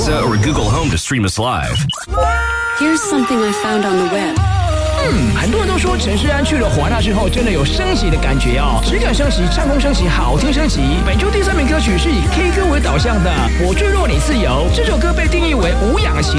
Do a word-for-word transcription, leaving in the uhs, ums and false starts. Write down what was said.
Alexa or Google Home to stream us live. Here's something I found on the web. 嗯，很多人都说陈世安去了华纳之后，真的有升级的感觉哦，质感升级，唱功升级，好听升级。本周第三名歌曲是以 K 歌为导向的《我坠落你自由》，这首歌被定义为无氧型